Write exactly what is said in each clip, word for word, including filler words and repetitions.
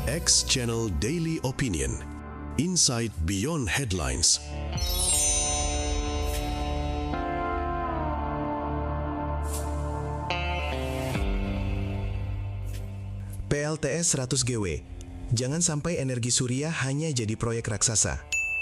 X Channel Daily Opinion. Insight Beyond Headlines. P L T S seratus gigawatt. Jangan sampai energi surya hanya jadi proyek raksasa.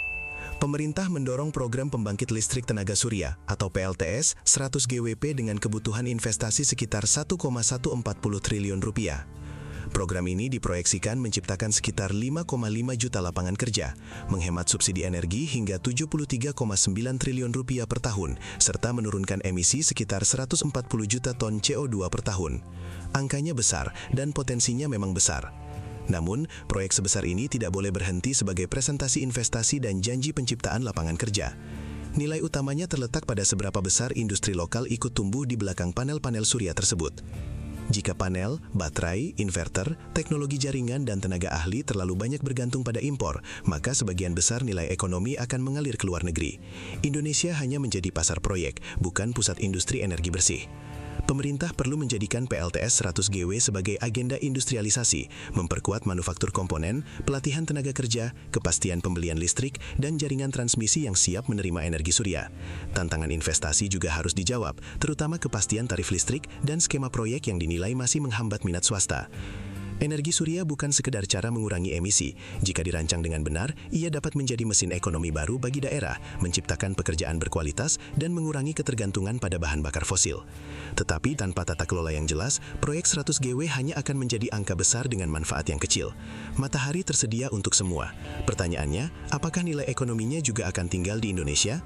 Pemerintah mendorong program pembangkit listrik tenaga surya atau P L T S seratus gigawatt dengan kebutuhan investasi sekitar satu koma satu empat nol triliun rupiah. Program ini diproyeksikan menciptakan sekitar lima koma lima juta lapangan kerja, menghemat subsidi energi hingga tujuh puluh tiga koma sembilan triliun rupiah per tahun, serta menurunkan emisi sekitar seratus empat puluh juta ton C O dua per tahun. Angkanya besar dan potensinya memang besar. Namun, proyek sebesar ini tidak boleh berhenti sebagai presentasi investasi dan janji penciptaan lapangan kerja. Nilai utamanya terletak pada seberapa besar industri lokal ikut tumbuh di belakang panel-panel surya tersebut. Jika panel, baterai, inverter, teknologi jaringan, dan tenaga ahli terlalu banyak bergantung pada impor, maka sebagian besar nilai ekonomi akan mengalir ke luar negeri. Indonesia hanya menjadi pasar proyek, bukan pusat industri energi bersih. Pemerintah perlu menjadikan P L T S seratus gigawatt sebagai agenda industrialisasi, memperkuat manufaktur komponen, pelatihan tenaga kerja, kepastian pembelian listrik, dan jaringan transmisi yang siap menerima energi surya. Tantangan investasi juga harus dijawab, terutama kepastian tarif listrik dan skema proyek yang dinilai masih menghambat minat swasta. Energi surya bukan sekedar cara mengurangi emisi. Jika dirancang dengan benar, ia dapat menjadi mesin ekonomi baru bagi daerah, menciptakan pekerjaan berkualitas, dan mengurangi ketergantungan pada bahan bakar fosil. Tetapi tanpa tata kelola yang jelas, proyek seratus gigawatt hanya akan menjadi angka besar dengan manfaat yang kecil. Matahari tersedia untuk semua. Pertanyaannya, apakah nilai ekonominya juga akan tinggal di Indonesia?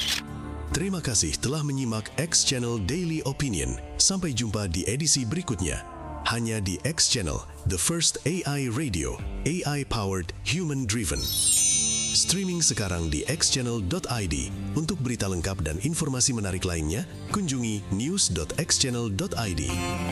Terima kasih telah menyimak X Channel Daily Opinion. Sampai jumpa di edisi berikutnya. Hanya di X Channel, the first A I radio, A I-powered, human-driven. Streaming sekarang di x channel dot i d. Untuk berita lengkap dan informasi menarik lainnya, kunjungi news dot x channel dot i d.